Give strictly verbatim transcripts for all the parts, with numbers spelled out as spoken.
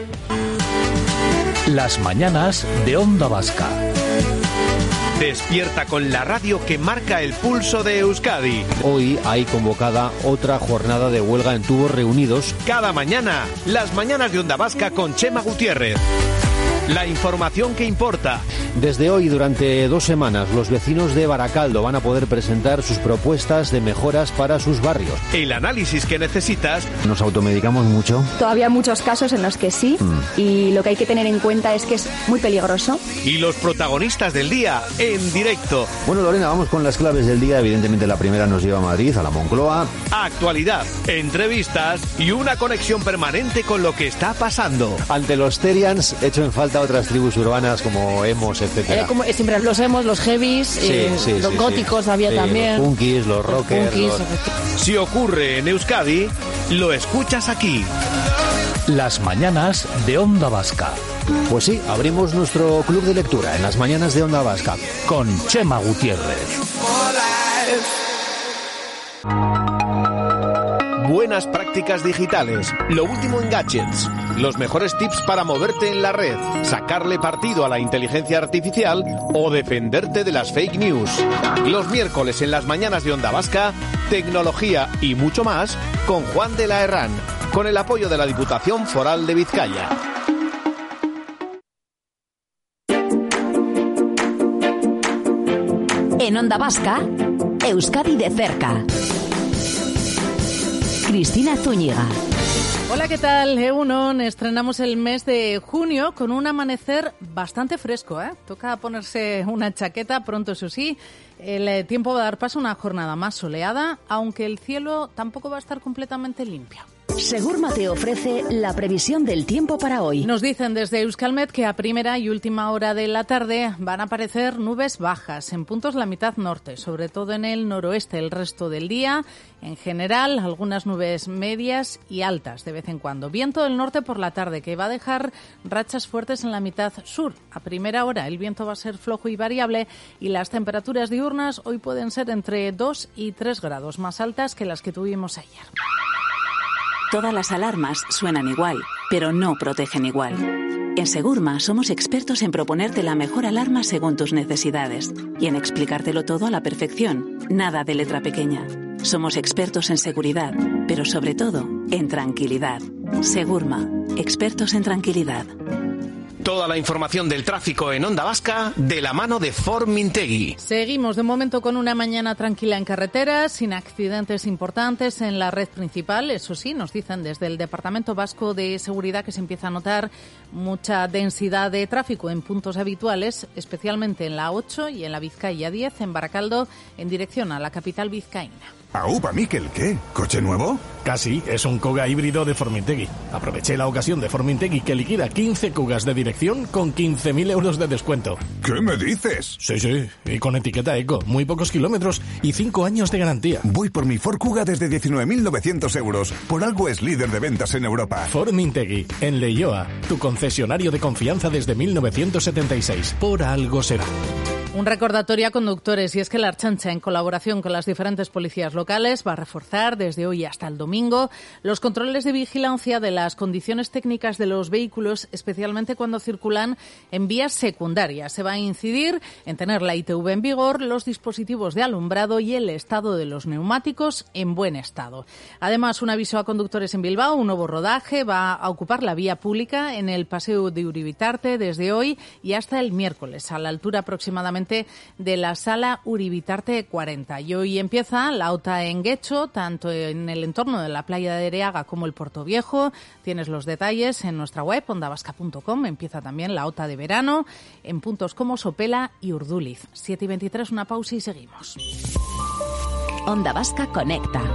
Las mañanas de Onda Vasca. Despierta con la radio que marca el pulso de Euskadi. Hoy hay convocada otra jornada de huelga en tubos reunidos. Cada mañana, las mañanas de Onda Vasca con Chema Gutiérrez. La información que importa. Desde hoy, durante dos semanas, los vecinos de Baracaldo van a poder presentar sus propuestas de mejoras para sus barrios. El análisis que necesitas. ¿Nos automedicamos mucho? Todavía hay muchos casos en los que sí, mm. y lo que hay que tener en cuenta es que es muy peligroso. Y los protagonistas del día en directo. Bueno, Lorena, vamos con las claves del día. Evidentemente la primera nos lleva a Madrid, a la Moncloa. Actualidad, entrevistas y una conexión permanente con lo que está pasando. Ante los Terians, hecho en falta otras tribus urbanas como emos, etcétera. Eh, como, siempre los emos, los heavies, sí, eh, sí, los sí, góticos sí. había sí, también. Los punkis, los rockers. Los... Si ocurre en Euskadi, lo escuchas aquí. Las mañanas de Onda Vasca. Pues sí, abrimos nuestro club de lectura en las mañanas de Onda Vasca. Con Chema Gutiérrez. Buenas prácticas digitales, lo último en gadgets, los mejores tips para moverte en la red, sacarle partido a la inteligencia artificial o defenderte de las fake news. Los miércoles en las mañanas de Onda Vasca, tecnología y mucho más con Juan de la Herrán, con el apoyo de la Diputación Foral de Vizcaya. En Onda Vasca, Euskadi de cerca. Cristina Zúñiga. Hola, ¿qué tal? Egunon, estrenamos el mes de junio con un amanecer bastante fresco, ¿eh? Toca ponerse una chaqueta pronto, eso sí. El tiempo va a dar paso a una jornada más soleada, aunque el cielo tampoco va a estar completamente limpio. Segurma te ofrece la previsión del tiempo para hoy. Nos dicen desde Euskalmet que a primera y última hora de la tarde van a aparecer nubes bajas, en puntos la mitad norte, sobre todo en el noroeste el resto del día. En general, algunas nubes medias y altas de vez en cuando. Viento del norte por la tarde, que va a dejar rachas fuertes en la mitad sur. A primera hora el viento va a ser flojo y variable y las temperaturas diurnas hoy pueden ser entre dos y tres grados más altas que las que tuvimos ayer. Todas las alarmas suenan igual, pero no protegen igual. En Segurma somos expertos en proponerte la mejor alarma según tus necesidades y en explicártelo todo a la perfección, nada de letra pequeña. Somos expertos en seguridad, pero sobre todo en tranquilidad. Segurma, expertos en tranquilidad. Toda la información del tráfico en Onda Vasca de la mano de Ford Mintegui. Seguimos de momento con una mañana tranquila en carreteras, sin accidentes importantes en la red principal. Eso sí, nos dicen desde el Departamento Vasco de Seguridad que se empieza a notar mucha densidad de tráfico en puntos habituales, especialmente en la ocho y en la Vizcaya diez, en Baracaldo, en dirección a la capital vizcaína. Aupa, Miquel, ¿qué? ¿Coche nuevo? Casi, es un Kuga híbrido de Formintegui. Aproveché la ocasión de Formintegui que liquida quince Kugas de dirección con quince mil euros de descuento. ¿Qué me dices? Sí, sí, y con etiqueta eco, muy pocos kilómetros y cinco años de garantía. Voy por mi Ford Kuga desde diecinueve mil novecientos euros. Por algo es líder de ventas en Europa. Formintegui, en Leioa, tu concesionario de confianza desde mil novecientos setenta y seis. Por algo será. Un recordatorio a conductores, y es que la Ertzaintza, en colaboración con las diferentes policías locales, va a reforzar desde hoy hasta el domingo los controles de vigilancia de las condiciones técnicas de los vehículos, especialmente cuando circulan en vías secundarias. Se va a incidir en tener la I T V en vigor, los dispositivos de alumbrado y el estado de los neumáticos en buen estado. Además, un aviso a conductores en Bilbao, un nuevo rodaje va a ocupar la vía pública en el Paseo de Uribitarte desde hoy y hasta el miércoles, a la altura aproximadamente de la Sala Uribitarte cuarenta. Y hoy empieza la OTA en Guecho, tanto en el entorno de la playa de Ereaga como el Puerto Viejo. Tienes los detalles en nuestra web, ondavasca punto com. Empieza también la OTA de verano en puntos como Sopela y Urduliz. siete y veintitrés, una pausa y seguimos. Onda Vasca conecta.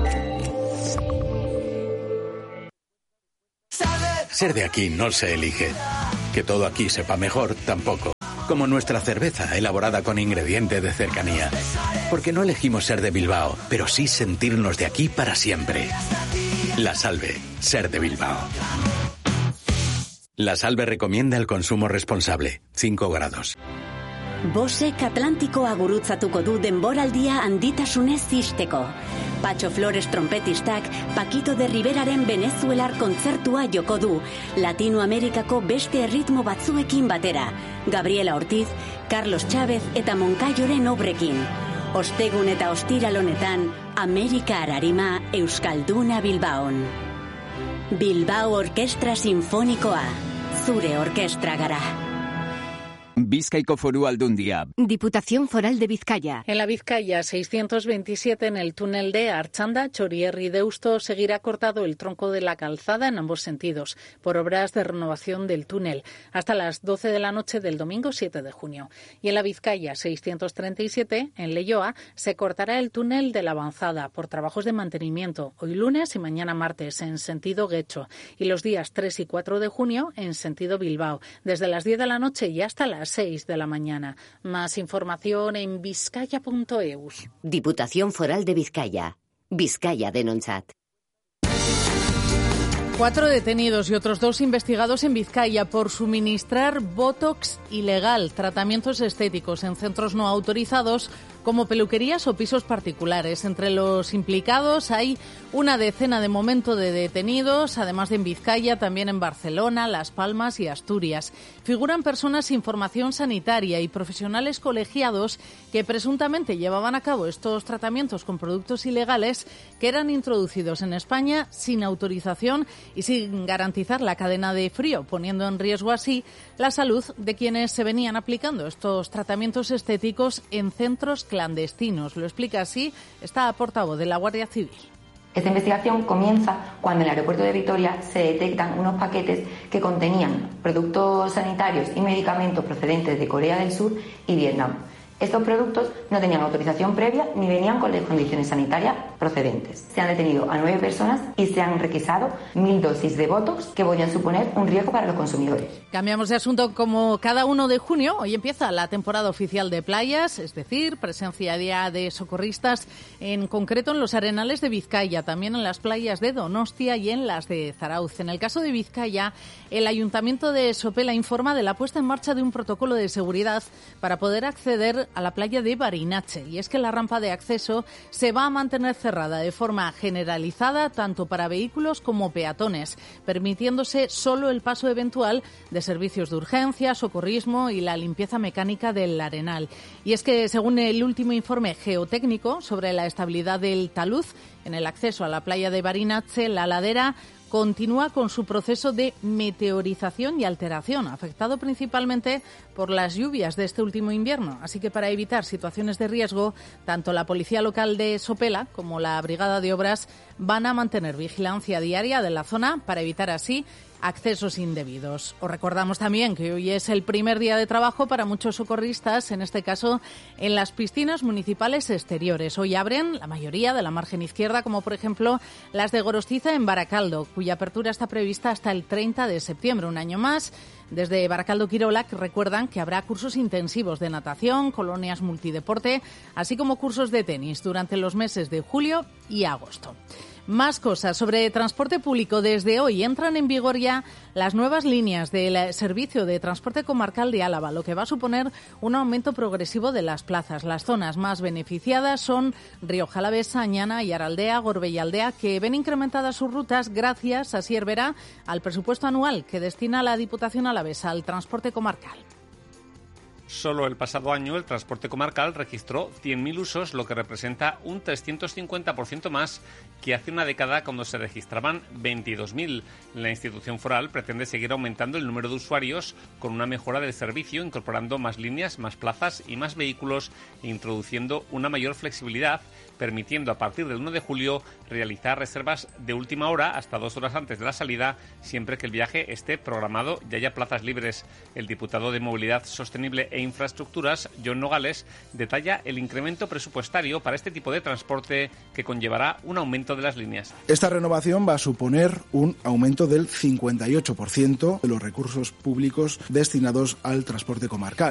Ser de aquí no se elige. Que todo aquí sepa mejor, tampoco. Como nuestra cerveza, elaborada con ingrediente de cercanía. Porque no elegimos ser de Bilbao, pero sí sentirnos de aquí para siempre. La Salve, ser de Bilbao. La Salve recomienda el consumo responsable, cinco grados. Bosek Atlantikoa gurutzatuko du denboraldia handitasunez zisteko. Pacho Flores trompetistak Paquito de Riveraren Venezuelar kontzertua joko du, Latinoamerikako beste erritmo batzuekin batera, Gabriela Ortiz, Carlos Chávez eta Moncayoren obrekin. Ostegun eta ostiral honetan, Amerika Ararima Euskalduna Bilbaon. Bilbao Orkestra Sinfonikoa, zure orkestra gara. Bizkaiko Foru Aldundia. Diputación Foral de Vizcaya. En la Vizcaya seiscientos veintisiete, en el túnel de Archanda, Chorierri Deusto, seguirá cortado el tronco de la calzada en ambos sentidos por obras de renovación del túnel hasta las doce de la noche del domingo siete de junio. Y en la Vizcaya seiscientos treinta y siete, en Leioa, se cortará el túnel de la Avanzada por trabajos de mantenimiento hoy lunes y mañana martes en sentido Guecho y los días tres y cuatro de junio en sentido Bilbao, desde las diez de la noche y hasta las seis de la mañana. Más información en vizcaya punto eus. Diputación Foral de Vizcaya. Vizcaya denontzat. Cuatro detenidos y otros dos investigados en Vizcaya por suministrar botox ilegal, tratamientos estéticos en centros no autorizados como peluquerías o pisos particulares. Entre los implicados hay una decena de momento de detenidos, además de en Vizcaya, también en Barcelona, Las Palmas y Asturias. Figuran personas sin formación sanitaria y profesionales colegiados que presuntamente llevaban a cabo estos tratamientos con productos ilegales que eran introducidos en España sin autorización y sin garantizar la cadena de frío, poniendo en riesgo así la salud de quienes se venían aplicando estos tratamientos estéticos en centros clandestinos. Lo explica así esta portavoz de la Guardia Civil. Esta investigación comienza cuando en el aeropuerto de Vitoria se detectan unos paquetes que contenían productos sanitarios y medicamentos procedentes de Corea del Sur y Vietnam. Estos productos no tenían autorización previa ni venían con las condiciones sanitarias procedentes. Se han detenido a nueve personas y se han requisado mil dosis de Botox que podrían suponer un riesgo para los consumidores. Cambiamos de asunto. Como cada uno de junio, hoy empieza la temporada oficial de playas, es decir, presencia diaria de socorristas, en concreto en los arenales de Vizcaya, también en las playas de Donostia y en las de Zarauz. En el caso de Vizcaya, el Ayuntamiento de Sopela informa de la puesta en marcha de un protocolo de seguridad para poder acceder a la playa de Barinache, y es que la rampa de acceso se va a mantener cerrada de forma generalizada tanto para vehículos como peatones, permitiéndose solo el paso eventual de servicios de urgencia, socorrismo y la limpieza mecánica del arenal. Y es que según el último informe geotécnico sobre la estabilidad del talud en el acceso a la playa de Barinache, la ladera continúa con su proceso de meteorización y alteración, afectado principalmente por las lluvias de este último invierno. Así que para evitar situaciones de riesgo, tanto la Policía Local de Sopela como la Brigada de Obras van a mantener vigilancia diaria de la zona para evitar así accesos indebidos. Os recordamos también que hoy es el primer día de trabajo para muchos socorristas, en este caso en las piscinas municipales exteriores. Hoy abren la mayoría de la margen izquierda, como por ejemplo las de Gorostiza en Baracaldo, cuya apertura está prevista hasta el treinta de septiembre, un año más. Desde Baracaldo Quirolac recuerdan que habrá cursos intensivos de natación, colonias multideporte, así como cursos de tenis durante los meses de julio y agosto. Más cosas sobre transporte público. Desde hoy entran en vigor ya las nuevas líneas del servicio de transporte comarcal de Álava, lo que va a suponer un aumento progresivo de las plazas. Las zonas más beneficiadas son Rioja Alavesa, Añana y Araldea, Gorbella-Aldea, que ven incrementadas sus rutas gracias, así es verá, al presupuesto anual que destina la Diputación Alavesa al transporte comarcal. Solo el pasado año el transporte comarcal registró cien mil usos, lo que representa un trescientos cincuenta por ciento más que hace una década cuando se registraban veintidós mil. La institución foral pretende seguir aumentando el número de usuarios con una mejora del servicio, incorporando más líneas, más plazas y más vehículos e introduciendo una mayor flexibilidad, permitiendo a partir del uno de julio realizar reservas de última hora hasta dos horas antes de la salida, siempre que el viaje esté programado y haya plazas libres. El diputado de Movilidad Sostenible e Infraestructuras, John Nogales, detalla el incremento presupuestario para este tipo de transporte que conllevará un aumento de las líneas. Esta renovación va a suponer un aumento del cincuenta y ocho por ciento de los recursos públicos destinados al transporte comarcal.